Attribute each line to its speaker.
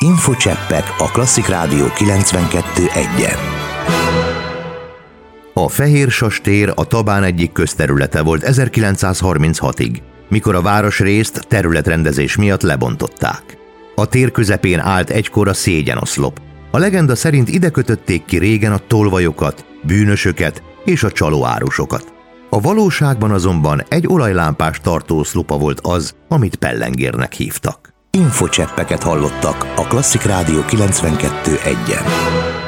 Speaker 1: Infocseppek a Klasszik Rádió 92.1-en.
Speaker 2: A Fehérsas tér a Tabán egyik közterülete volt 1936-ig, mikor a városrészt területrendezés miatt lebontották. A tér közepén állt egykor a szégyenoszlop. A legenda szerint ide kötötték ki régen a tolvajokat, bűnösöket és a csalóárusokat. A valóságban azonban egy olajlámpás tartóoszlopa volt az, amit pellengérnek hívtak.
Speaker 1: Infocseppeket hallottak a Klasszik Rádió 92.1-en.